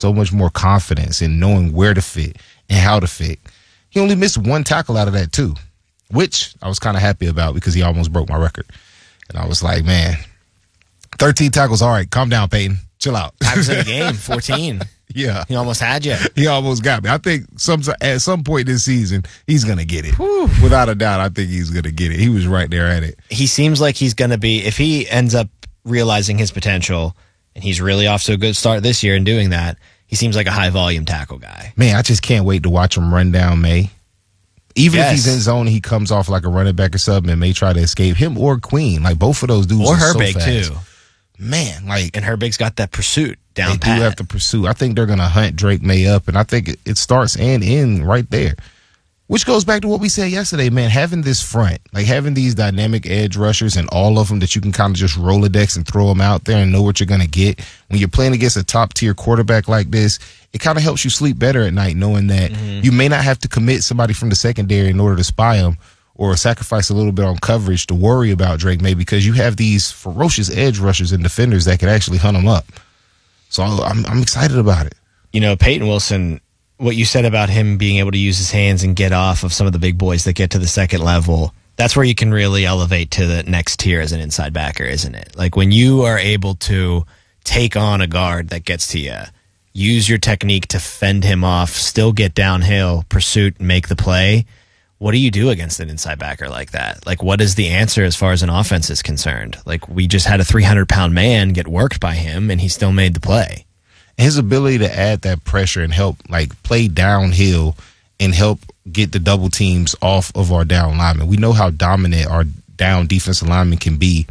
so much more confidence in knowing where to fit and how to fit. He only missed one tackle out of that too, which I was kind of happy about because he almost broke my record. And I was like, man, 13 tackles. All right, calm down, Peyton. Chill out. I was in the game, 14. Yeah. He almost had you. He almost got me. I think at some point this season, he's going to get it. Whew. Without a doubt, I think he's going to get it. He was right there at it. He seems like he's going to be, if he ends up realizing his potential, and he's really off to a good start this year in doing that, he seems like a high-volume tackle guy. Man, I just can't wait to watch him run down May. Even if he's in zone, he comes off like a running back or something and may try to escape him or Queen. Like, both of those dudes or are Herbig, so fast. too. Man, like... And Herbig's got that pursuit down pat. They do have the pursuit. I think they're going to hunt Drake May up, and I think it starts and ends right there. Which goes back to what we said yesterday, man. Having this front, like having these dynamic edge rushers and all of them that you can kind of just Rolodex and throw them out there and know what you're going to get. When you're playing against a top-tier quarterback like this, it kind of helps you sleep better at night knowing that you may not have to commit somebody from the secondary in order to spy them or sacrifice a little bit on coverage to worry about Drake May because you have these ferocious edge rushers and defenders that can actually hunt them up. So I'm excited about it. You know, Peyton Wilson, what you said about him being able to use his hands and get off of some of the big boys that get to the second level, that's where you can really elevate to the next tier as an inside backer, isn't it? Like when you are able to take on a guard that gets to you, use your technique to fend him off, still get downhill, pursuit, and make the play. What do you do against an inside backer like that? Like, what is the answer as far as an offense is concerned? Like, we just had a 300-pound man get worked by him, and he still made the play. His ability to add that pressure and help, like, play downhill and help get the double teams off of our down linemen. We know how dominant our down defensive linemen can be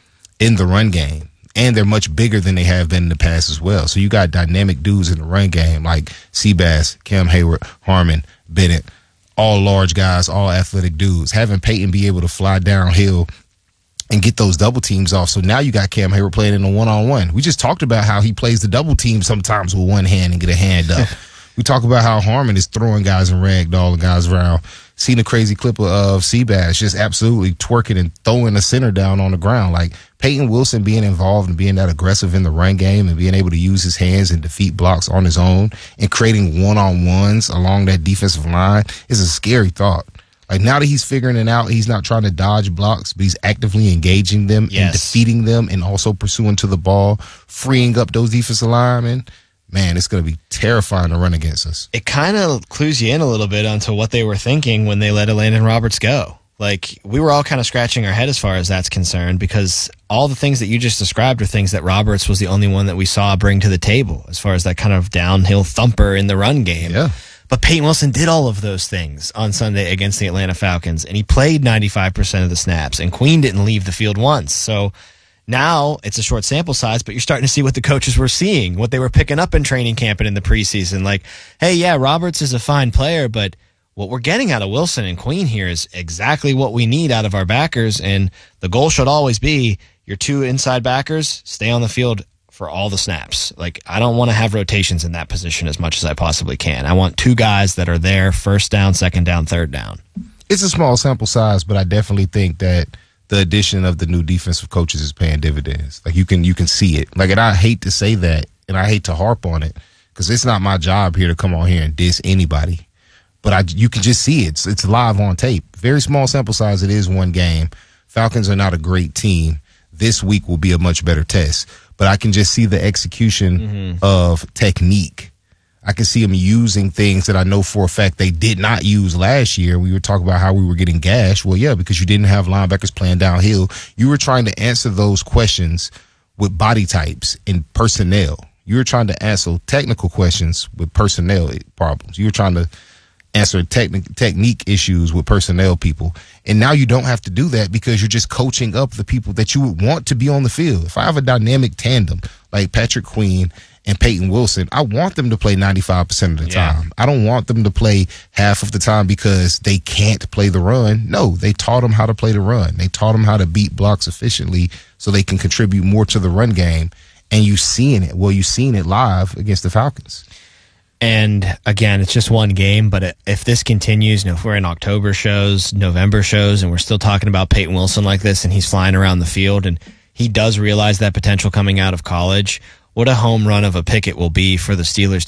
in the run game. And they're much bigger than they have been in the past as well. So you got dynamic dudes in the run game like Seabass, Cam Hayward, Harmon, Bennett, all large guys, all athletic dudes. Having Peyton be able to fly downhill and get those double teams off. So now you got Cam Hayward playing in a one-on-one. We just talked about how he plays the double team sometimes with one hand and get a hand up. We talk about how Harmon is throwing guys and ragdolling guys around. Seen a crazy clip of Seabass just absolutely twerking and throwing the center down on the ground. Like Peyton Wilson being involved and being that aggressive in the run game and being able to use his hands and defeat blocks on his own and creating one-on-ones along that defensive line is a scary thought. Like now that he's figuring it out, he's not trying to dodge blocks, but he's actively engaging them and defeating them and also pursuing to the ball, freeing up those defensive linemen. Man, it's going to be terrifying to run against us. It kind of clues you in a little bit onto what they were thinking when they let Elandon Roberts go. Like, we were all kind of scratching our head as far as that's concerned because all the things that you just described are things that Roberts was the only one that we saw bring to the table as far as that kind of downhill thumper in the run game. Yeah. But Peyton Wilson did all of those things on Sunday against the Atlanta Falcons, and he played 95% of the snaps, and Queen didn't leave the field once. So now it's a short sample size, but you're starting to see what the coaches were seeing, what they were picking up in training camp and in the preseason. Like, hey, yeah, Roberts is a fine player, but what we're getting out of Wilson and Queen here is exactly what we need out of our backers, and the goal should always be your two inside backers stay on the field for all the snaps. Like, I don't want to have rotations in that position as much as I possibly can. I want two guys that are there first down, second down, third down. It's a small sample size, but I definitely think that the addition of the new defensive coaches is paying dividends. Like you can see it. Like, and I hate to say that, and I hate to harp on it because it's not my job here to come on here and diss anybody. But you can just see it. It's live on tape. Very small sample size. It is one game. Falcons are not a great team. This week will be a much better test. But I can just see the execution of technique. I can see them using things that I know for a fact they did not use last year. We were talking about how we were getting gashed. Well, yeah, because you didn't have linebackers playing downhill. You were trying to answer those questions with body types and personnel. You were trying to answer technical questions with personnel problems. You were trying to answer technique issues with personnel people. And now you don't have to do that because you're just coaching up the people that you would want to be on the field. If I have a dynamic tandem like Patrick Queen and Peyton Wilson, I want them to play 95% of the time. I don't want them to play half of the time because they can't play the run. No, they taught them how to play the run. They taught them how to beat blocks efficiently so they can contribute more to the run game. And you've seen it. Well, you've seen it live against the Falcons. And again, it's just one game, but if this continues, if we're in October shows, November shows, and we're still talking about Peyton Wilson like this and he's flying around the field and he does realize that potential coming out of college, what a home run of a pick it will be for the Steelers